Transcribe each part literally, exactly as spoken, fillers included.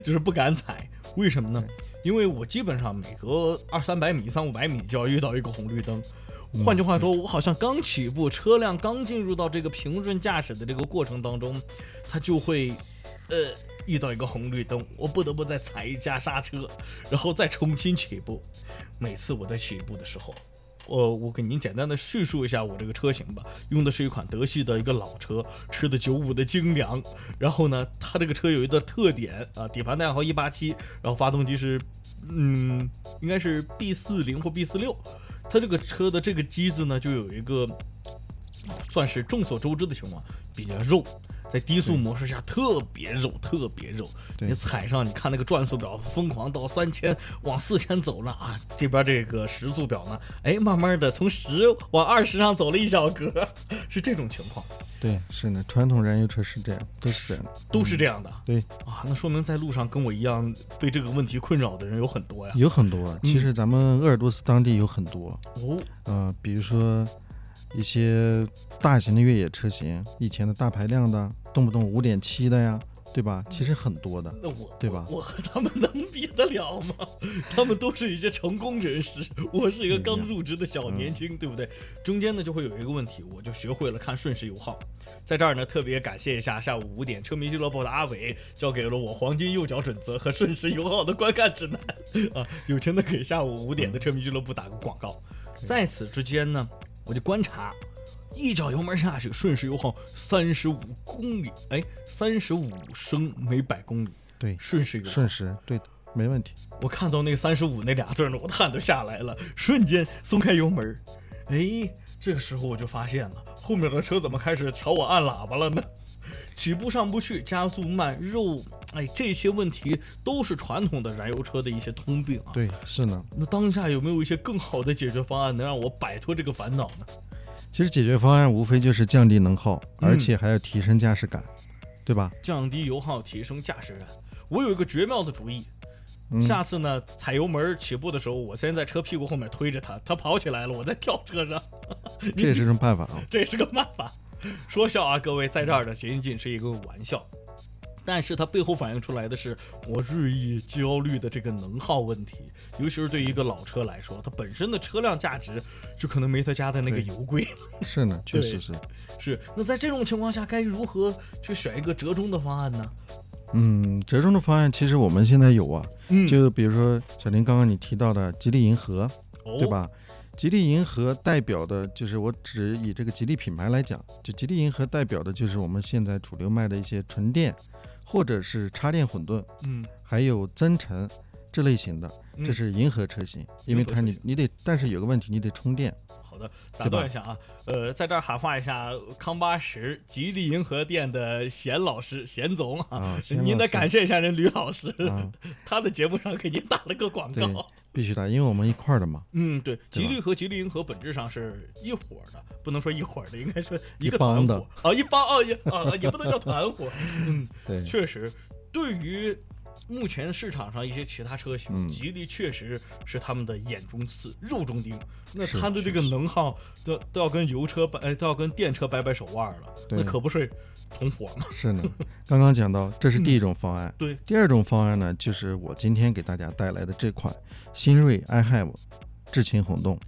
就是不敢踩。为什么呢？因为我基本上每隔二三百米、三五百米就要遇到一个红绿灯。换句话说，我好像刚起步，车辆刚进入到这个平顺驾驶的这个过程当中，它就会，呃，遇到一个红绿灯，我不得不再踩一下刹车，然后再重新起步。每次我在起步的时候，我我给您简单的叙述一下我这个车型吧，用的是一款德系的一个老车，吃的九五的精良。然后呢，它这个车有一个特点啊，底盘代号一八七，然后发动机是，嗯，应该是 B 四零 或 B 四六。它这个车的这个机子呢，就有一个算是众所周知的情况，比较肉，在低速模式下特别肉，特别肉。你踩上，你看那个转速表疯狂到三千，往四千走了啊！这边这个时速表呢，哎，慢慢的从十往二十上走了一小格，是这种情况。 对，是的，传统燃油车是这样，都是这样的， 都是这样的。 嗯、对啊，那说明在路上跟我一样被这个问题困扰的人有很多呀。 有很多，其实咱们鄂尔多斯当地有很多哦， 呃，比如说一些大型的越野车型，以前的大排量的，动不动五点七的呀。对吧？其实很多的， 那我对吧？ 我和他们能比得了吗？他们都是一些成功人士，我是一个刚入职的小年轻，嗯、对不对？中间呢就会有一个问题，我就学会了看瞬时油耗。在这儿呢，特别感谢一下下午五点车迷俱乐部的阿伟，教给了我黄金右脚准则和瞬时油耗的观看指南啊！友情的给下午五点的车迷俱乐部打个广告。嗯、在此之间呢，我就观察。一脚油门下去，瞬时油耗三十五公里，哎，三十五升每百公里， 对， 瞬时油耗， 瞬时，对，没问题。 我看到那三十五那俩字呢，我的汗都下来了，瞬间松开油门，哎，这个时候我就发现了，后面的车怎么开始朝我按喇叭了呢？起步上不去，加速慢，肉，哎，这些问题都是传统的燃油车的一些通病啊。 对，是呢。 那当下有没有一些更好的解决方案，能让我摆脱这个烦恼呢？ 其实解决方案无非就是降低能耗，而且还要提升驾驶感，嗯、对吧？ 降低油耗，提升驾驶感。我有一个绝妙的主意，嗯、下次呢，踩油门起步的时候，我先在车屁股后面推着它，它跑起来了，我再跳车上。 这也是种办法啊， 这也是个办法。说笑啊，各位，在这儿的仅仅是一个玩笑。但是它背后反映出来的是我日益焦虑的这个能耗问题，尤其是对于一个老车来说，它本身的车辆价值就可能没它家的那个油贵。 是呢，确实是。 是。那在这种情况下，该如何去选一个折中的方案呢？ 嗯，折中的方案其实我们现在有啊， 嗯、 就比如说小林刚刚你提到的吉利银河， 哦、 对吧？吉利银河代表的就是我只以这个吉利品牌来讲，就吉利银河代表的就是我们现在主流卖的一些纯电。或者是插电混沌， 嗯， 还有增程这类型的，这是银河车型，嗯、因为它你你得，但是有个问题，你得充电。 好的，打断一下啊，呃，在这儿喊话一下康巴什吉利银河店的贤老师、贤总啊， 啊您得感谢一下人吕老师， 啊、 他的节目上给您打了个广告。 必须的，因为我们一块儿的嘛。 嗯，对，吉利和吉利银河本质上是一伙的，不能说一伙的，应该是一个团伙啊，一帮啊，也啊也不能叫团伙。嗯， 对， 确实，对于目前市场上一些其他车型， 嗯、 吉利确实是他们的眼中刺、肉中钉。那它的这个能耗都都要跟油车哎都要跟电车掰掰手腕了，那可不是同伙吗？ 是呢，刚刚讲到这是第一种方案， 嗯、对， 第二种方案呢，就是我今天给大家带来的这款新锐 iHive 智擎混动。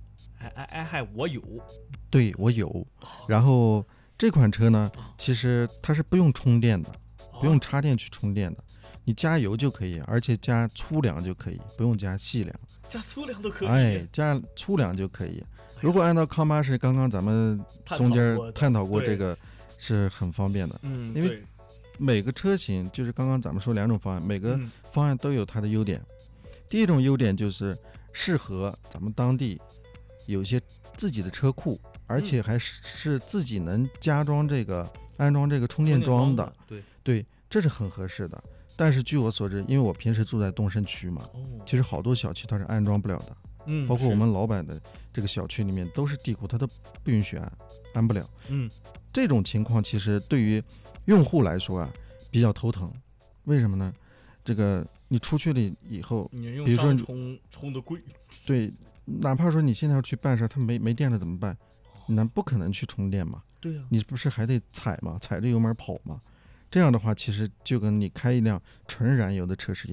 i iHive 我有， 对我有，然后这款车呢，其实它是不用充电的，不用插电去充电的。你加油就可以，而且加粗粮就可以，不用加细粮。 加粗粮都可以。 哎，加粗粮就可以。如果按照康巴什刚刚咱们中间探讨过这个，是很方便的。 嗯， 因为每个车型就是刚刚咱们说两种方案，每个方案都有它的优点。嗯、第一种优点就是适合咱们当地有一些自己的车库，而且还是自己能加装这个、嗯、安装这个充电桩的。 对对，这是很合适的。但是据我所知，因为我平时住在东胜区嘛， 哦、 其实好多小区它是安装不了的， 嗯， 包括我们老板的这个小区里面都是地库，它都不允许安，安不了。 嗯， 这种情况其实对于用户来说啊比较头疼，为什么呢？这个你出去了以后，比如说充充的贵， 对，哪怕说你现在要去办事，它没没电了怎么办？那不可能去充电嘛， 对呀、啊， 你不是还得踩吗？踩着油门跑吗？ 这样的话，其实就跟你开一辆纯燃油的车是